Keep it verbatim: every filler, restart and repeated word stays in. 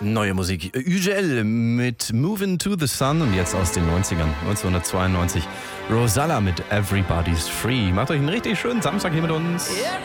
Neue Musik. Ugel mit Movin' to the Sun und jetzt aus den neunzigern, neunzehnhundertzweiundneunzig. Rosalla mit Everybody's Free. Macht euch einen richtig schönen Samstag hier mit uns.